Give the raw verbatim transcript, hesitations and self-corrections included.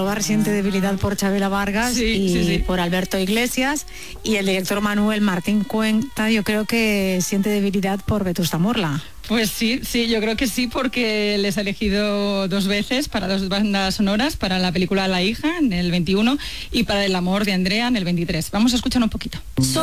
Almodóvar siente debilidad por Chabela Vargas Sí, y sí, sí. por Alberto Iglesias, y el director Manuel Martín Cuenta yo creo que siente debilidad por Vetusta Morla. Pues sí, sí, yo creo que sí, porque les ha elegido dos veces para dos bandas sonoras, para la película La hija en el veintiuno y para El amor de Andrea en el veintitrés. Vamos a escuchar un poquito.